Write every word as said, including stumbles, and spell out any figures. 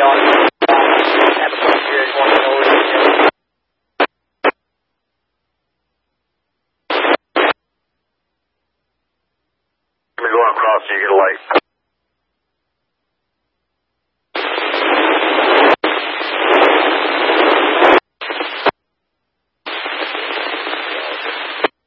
on. Have a couple years, one of those. Let me go across so you get a light.